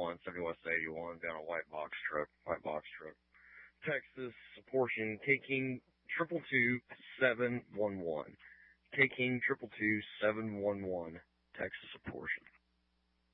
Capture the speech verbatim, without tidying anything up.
eighty-one, seventy-one to eighty-one, down a white box truck, white box truck. Texas, Porsche, K King triple two seven one one. K King triple two seven one one. Texas, Porsche.